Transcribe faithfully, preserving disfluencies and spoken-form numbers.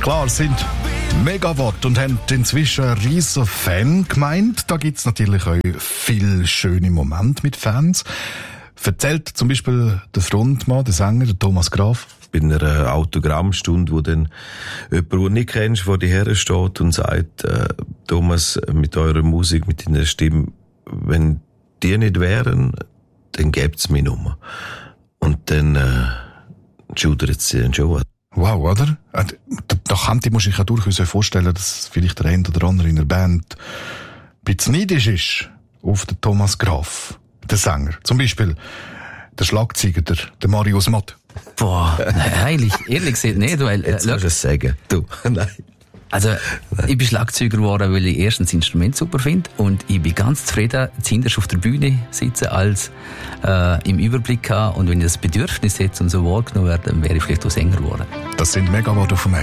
klar, sind Megawatt und haben inzwischen eine riesen Fangemeinde. Da gibt es natürlich auch viele schöne Momente mit Fans. Erzählt zum Beispiel der Frontmann, der Sänger, der Thomas Graf. Bei einer Autogrammstunde, wo dann jemand, den du nicht kennst, vor dir her steht und sagt, äh, Thomas, mit eurer Musik, mit deiner Stimme, wenn die nicht wären, dann gäb's mich Nummer. Und dann äh, schudert sie dann schon. Wow, oder? Da, da kann man sich ja durchaus vorstellen, dass vielleicht der eine oder andere in der Band ein bisschen neidisch ist auf den Thomas Graf, den Sänger. Zum Beispiel der Schlagzeuger, der, der Marius Mott. Boah, nein, eigentlich, ehrlich gesagt nicht, weil... Jetzt kannst du es sagen, du. Nein. Also, ich bin Schlagzeuger geworden, weil ich erstens das Instrument super finde und ich bin ganz zufrieden, zuhinterst auf der Bühne sitzen, als äh, im Überblick haben, und wenn ich das Bedürfnis hätte und so wahrgenommen werde, dann wäre ich vielleicht auch Sänger geworden. Das sind Megawatt auf dem